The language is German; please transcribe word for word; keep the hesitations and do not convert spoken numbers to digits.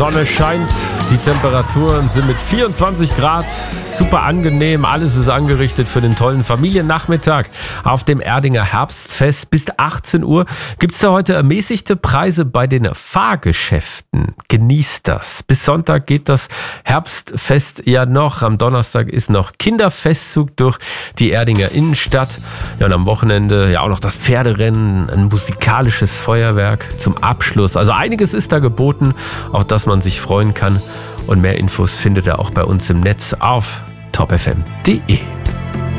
Sonne scheint, die Temperaturen sind mit vierundzwanzig Grad super angenehm. Alles ist angerichtet für den tollen Familiennachmittag auf dem Erdinger Herbstfest. Bis achtzehn Uhr gibt es da heute ermäßigte Preise bei den Fahrgeschäften. Genießt das. Bis Sonntag geht das Herbstfest ja noch. Am Donnerstag ist noch Kinderfestzug durch die Erdinger Innenstadt. Ja, und am Wochenende ja auch noch das Pferderennen, ein musikalisches Feuerwerk zum Abschluss. Also einiges ist da geboten, auf das man sich freuen kann. Und mehr Infos findet ihr auch bei uns im Netz auf top f m punkt d e.